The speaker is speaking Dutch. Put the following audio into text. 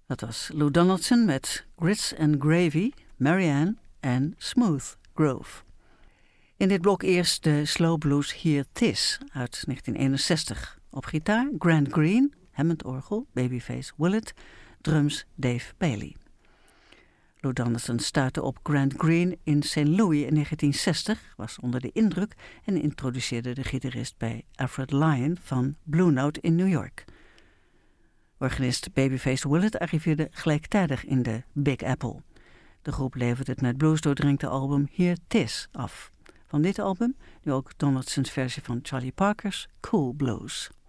Dat was Lou Donaldson met Grits and Gravy, Marianne en Smooth Grove. In dit blok eerst de slow blues Here 'Tis uit 1961. Op gitaar Grant Green, Hammond-orgel Babyface Willett, drums Dave Bailey. Lou Donaldson stuitte op Grant Green in St. Louis in 1960, was onder de indruk en introduceerde de gitarist bij Alfred Lyon van Blue Note in New York. Organist Babyface Willett arriveerde gelijktijdig in de Big Apple. De groep levert het met blues doordrenkte album Here 'Tis af. Van dit album nu ook Donaldson's versie van Charlie Parker's Cool Blues.